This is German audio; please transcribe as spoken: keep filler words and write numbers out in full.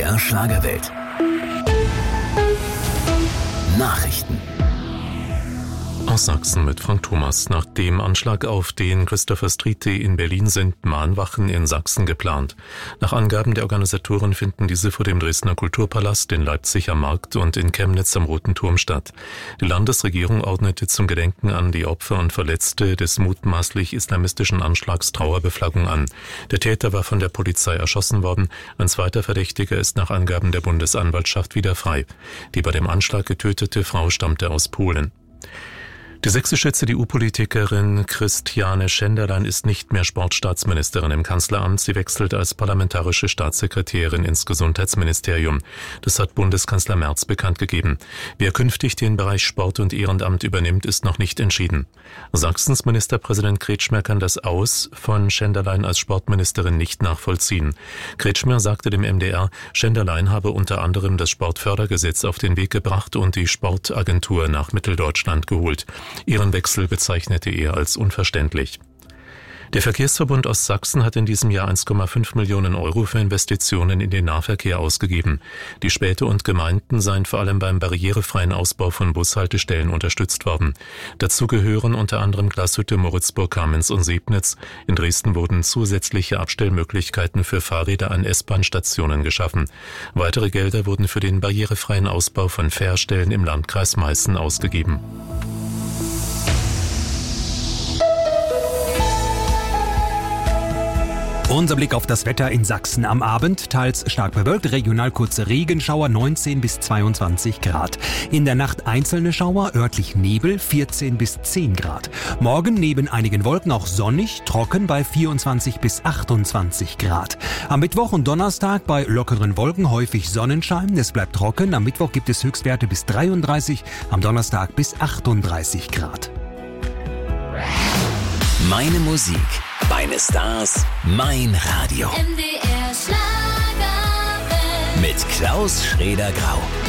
R Schlagerwelt. Nachrichten. Aus Sachsen mit Frank Thomas. Nach dem Anschlag auf den Christopher Street Day in Berlin sind Mahnwachen in Sachsen geplant. Nach Angaben der Organisatoren finden diese vor dem Dresdner Kulturpalast, in Leipzig am Markt und in Chemnitz am Roten Turm statt. Die Landesregierung ordnete zum Gedenken an die Opfer und Verletzte des mutmaßlich islamistischen Anschlags Trauerbeflaggung an. Der Täter war von der Polizei erschossen worden. Ein zweiter Verdächtiger ist nach Angaben der Bundesanwaltschaft wieder frei. Die bei dem Anschlag getötete Frau stammte aus Polen. Die sächsische C D U-Politikerin Christiane Schenderlein ist nicht mehr Sportstaatsministerin im Kanzleramt. Sie wechselt als parlamentarische Staatssekretärin ins Gesundheitsministerium. Das hat Bundeskanzler Merz bekannt gegeben. Wer künftig den Bereich Sport und Ehrenamt übernimmt, ist noch nicht entschieden. Sachsens Ministerpräsident Kretschmer kann das Aus von Schenderlein als Sportministerin nicht nachvollziehen. Kretschmer sagte dem M D R, Schenderlein habe unter anderem das Sportfördergesetz auf den Weg gebracht und die Sportagentur nach Mitteldeutschland geholt. Ihren Wechsel bezeichnete er als unverständlich. Der Verkehrsverbund Ostsachsen hat in diesem Jahr eins Komma fünf Millionen Euro für Investitionen in den Nahverkehr ausgegeben. Die Städte und Gemeinden seien vor allem beim barrierefreien Ausbau von Bushaltestellen unterstützt worden. Dazu gehören unter anderem Glashütte, Moritzburg, Kamenz und Sebnitz. In Dresden wurden zusätzliche Abstellmöglichkeiten für Fahrräder an S-Bahn-Stationen geschaffen. Weitere Gelder wurden für den barrierefreien Ausbau von Fährstellen im Landkreis Meißen ausgegeben. Unser Blick auf das Wetter in Sachsen am Abend. Teils stark bewölkt, regional kurze Regenschauer, neunzehn bis zweiundzwanzig Grad. In der Nacht einzelne Schauer, örtlich Nebel, vierzehn bis zehn Grad. Morgen neben einigen Wolken auch sonnig, trocken bei vierundzwanzig bis achtundzwanzig Grad. Am Mittwoch und Donnerstag bei lockeren Wolken häufig Sonnenschein. Es bleibt trocken. Am Mittwoch gibt es Höchstwerte bis dreiunddreißig, am Donnerstag bis achtunddreißig Grad. Meine Musik, meine Stars, mein Radio. M D R Schlagerwelt. Mit Klaus Schrader-Grau.